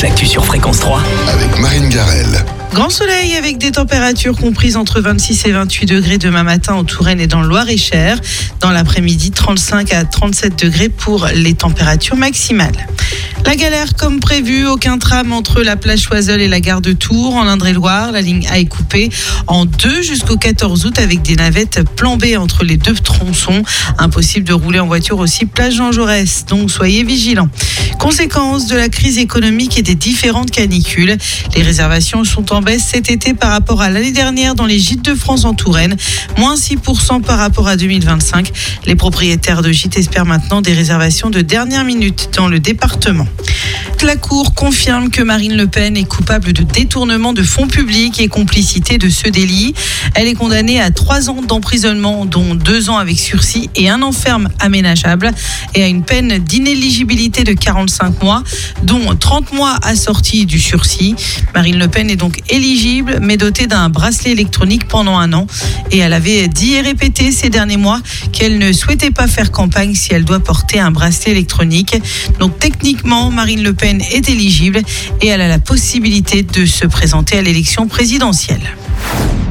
toute l'actu sur Fréquence 3 avec Marine Garel. Grand soleil avec des températures comprises entre 26 et 28 degrés demain matin en Touraine et dans le Loir-et-Cher. Dans l'après-midi, 35 à 37 degrés pour les températures maximales. La galère comme prévu, aucun tram entre la plage Choiseul et la gare de Tours. En Indre-et-Loire, la ligne A est coupée en deux jusqu'au 14 août avec des navettes plan B entre les deux tronçons. Impossible de rouler en voiture aussi plage Jean Jaurès, donc soyez vigilants. Conséquence de la crise économique et des différentes canicules. Les réservations sont en baisse cet été par rapport à l'année dernière dans les gîtes de France en Touraine, moins 6% par rapport à 2025. Les propriétaires de gîtes espèrent maintenant des réservations de dernière minute dans le département. La Cour confirme que Marine Le Pen est coupable de détournement de fonds publics et complicité de ce délit. Elle est condamnée à 3 ans d'emprisonnement, dont 2 ans avec sursis et 1 an ferme aménageable, et à une peine d'inéligibilité de 45 mois, dont 30 mois assortis du sursis. Marine Le Pen est donc éligible, mais dotée d'un bracelet électronique pendant 1 an. Et elle avait dit et répété ces derniers mois qu'elle ne souhaitait pas faire campagne si elle doit porter un bracelet électronique. Donc techniquement, Marine Le Pen est éligible et elle a la possibilité de se présenter à l'élection présidentielle.